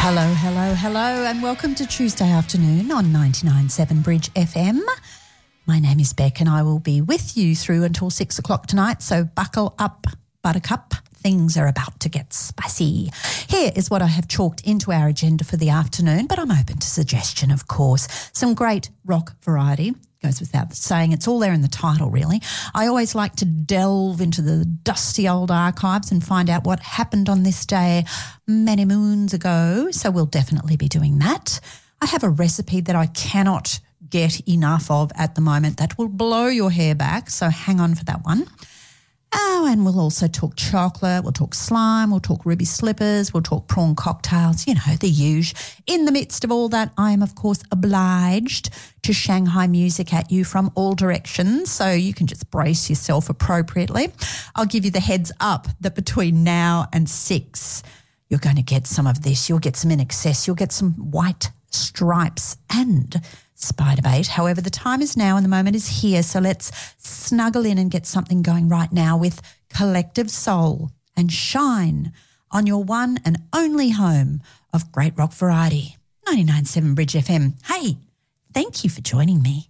Hello, and welcome to Tuesday afternoon on 99.7 Bridge FM. My name is Beck and I will be with you through until 6 o'clock tonight, so buckle up, buttercup. Things are about to get spicy. Here is what I have chalked into our agenda for the afternoon, but I'm open to suggestion, of course. Some great rock variety. Goes without saying, it's all there in the title, really. I always like to delve into the dusty old archives and find out what happened on this day many moons ago, so we'll definitely be doing that. I have a recipe that I cannot get enough of at the moment that will blow your hair back, so hang on for that one. Oh, and we'll also talk chocolate, we'll talk slime, we'll talk ruby slippers, we'll talk prawn cocktails, you know, the usual. In the midst of all that, I am, of course, obliged to Shanghai music at you from all directions, so you can just brace yourself appropriately. I'll give you the heads up that between now and 6, you're going to get some of this. You'll get some In Excess, you'll get some White Stripes and Spiderbait. However, the time is now and the moment is here, so let's snuggle in and get something going right now with Collective Soul and Shine on your one and only home of great rock variety, 99.7 Bridge FM. Hey, thank you for joining me.